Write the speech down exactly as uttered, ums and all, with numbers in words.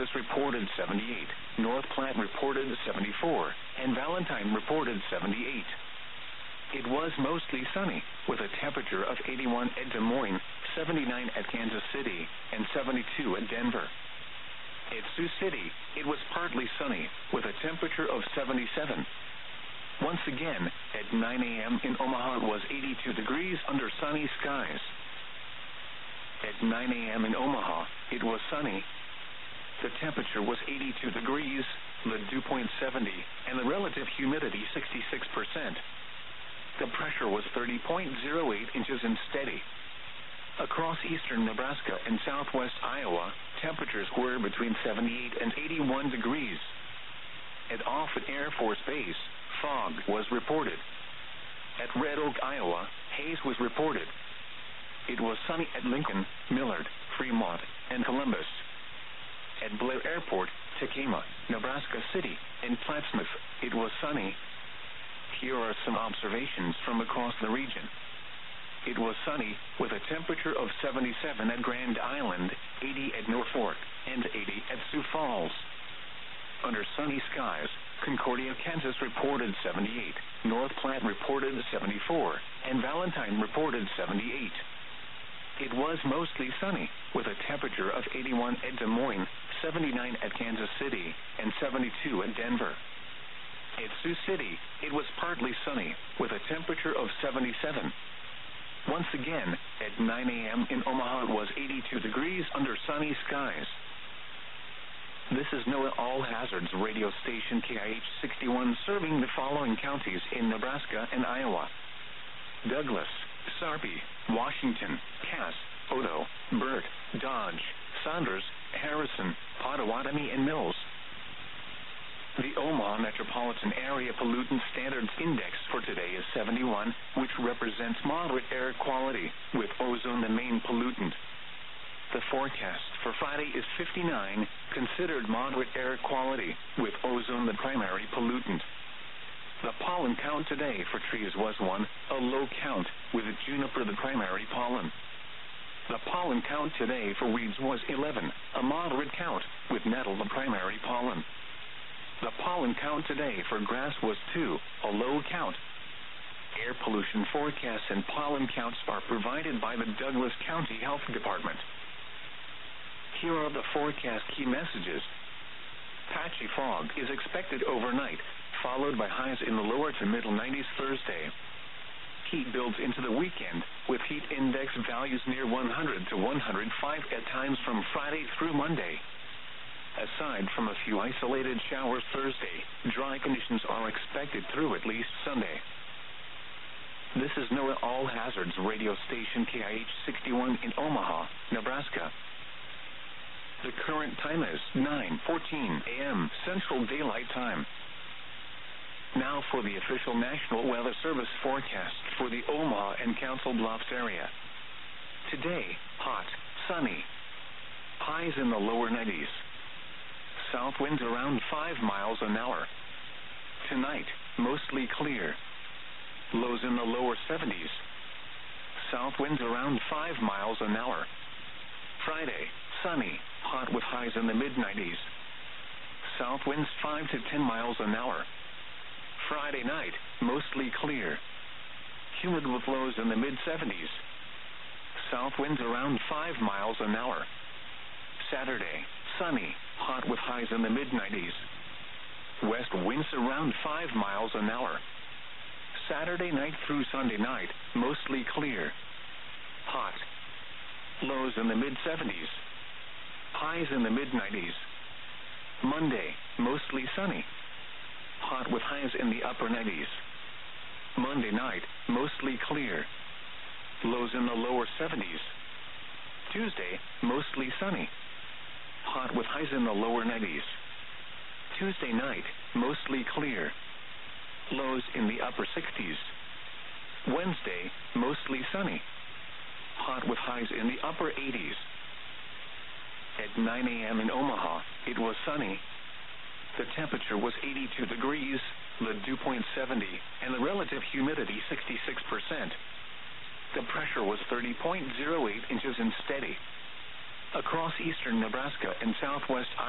Kansas reported seventy-eight, North Platte reported seventy-four, and Valentine reported seventy-eight. It was mostly sunny, with a temperature of eighty-one at Des Moines, seventy-nine at Kansas City, and seventy-two at Denver. At Sioux City, it was partly sunny, with a temperature of seventy-seven. Once again, at nine a.m. in Omaha it was eighty-two degrees under sunny skies. At nine a.m. in Omaha, it was sunny. The temperature was eighty-two degrees, the dew point seventy, and the relative humidity sixty-six percent. The pressure was thirty point zero eight inches and steady. Across eastern Nebraska and southwest Iowa, temperatures were between seventy-eight and eighty-one degrees. At Offutt Air Force Base, fog was reported. At Red Oak, Iowa, haze was reported. It was sunny at Lincoln, Millard, Fremont, and Columbus. At Blair Airport, Tekamah, Nebraska City, and Plattsmouth, it was sunny. Here are some observations from across the region. It was sunny, with a temperature of seventy-seven at Grand Island, eighty at Norfolk, and eighty at Sioux Falls. Under sunny skies, Concordia, Kansas reported seventy-eight, North Platte reported seventy-four, and Valentine reported seventy-eight. It was mostly sunny, with a temperature of eighty-one at Des Moines, seventy-nine at Kansas City, and seventy-two at Denver. At Sioux City, it was partly sunny, with a temperature of seventy-seven. Once again, at nine a.m. in Omaha it was eighty-two degrees under sunny skies. This is NOAA All Hazards radio station K I H sixty-one, serving the following counties in Nebraska and Iowa: Douglas, Sarpy, Washington, Cass, Odo, Burt, Dodge, Saunders, Harrison, Pottawatomie, and Mills. The Omaha Metropolitan Area Pollutant Standards Index for today is seventy-one, which represents moderate air quality, with ozone the main pollutant. The forecast for Friday is fifty-nine, considered moderate air quality, with ozone the primary pollutant. The pollen count today for trees was one, a low count, with juniper the primary pollen. The pollen count today for weeds was eleven, a moderate count, with nettle the primary pollen. The pollen count today for grass was two, a low count. Air pollution forecasts and pollen counts are provided by the Douglas County Health Department. Here are the forecast key messages. Patchy fog is expected overnight, followed by highs in the lower to middle nineties Thursday. Heat builds into the weekend, with heat index values near one hundred to one hundred five at times from Friday through Monday. Aside from a few isolated showers Thursday, dry conditions are expected through at least Sunday. This is NOAA All Hazards radio station K I H sixty-one in Omaha, Nebraska. The current time is nine fourteen a.m. Central Daylight Time. Now for the official National Weather Service forecast for the Omaha and Council Bluffs area. Today, hot, sunny. Highs in the lower nineties. South winds around five miles an hour. Tonight, mostly clear. Lows in the lower seventies. South winds around five miles an hour. Friday, sunny, hot with highs in the mid nineties. South winds five to ten miles an hour. Friday night, mostly clear. Humid with lows in the mid seventies. South winds around five miles an hour. Saturday, sunny, hot with highs in the mid nineties. West winds around five miles an hour. Saturday night through Sunday night, mostly clear. Hot. Lows in the mid seventies. Highs in the mid nineties. Monday, mostly sunny. Hot with highs in the upper nineties. Monday night, mostly clear. Lows in the lower seventies. Tuesday, mostly sunny. Hot with highs in the lower nineties. Tuesday night, mostly clear. Lows in the upper sixties. Wednesday, mostly sunny. Hot with highs in the upper eighties. At nine a.m. in Omaha, it was sunny. The temperature was eighty-two degrees, the dew point seventy, and the relative humidity sixty-six percent. The pressure was thirty point zero eight inches and steady. Across eastern Nebraska and southwest